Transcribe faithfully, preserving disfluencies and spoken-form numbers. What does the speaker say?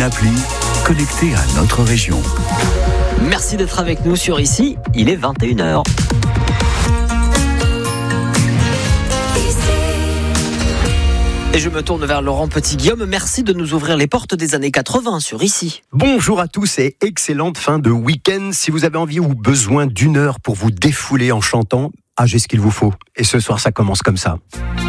appli, connecté à notre région. Merci d'être avec nous sur Ici, il est vingt et une heures. Et je me tourne vers Laurent Petit-Guillaume. Merci de nous ouvrir les portes des années quatre-vingts sur Ici. Bonjour à tous et excellente fin de week-end. Si vous avez envie ou besoin d'une heure pour vous défouler en chantant, ah, j'ai ce qu'il vous faut. Et ce soir, ça commence comme ça.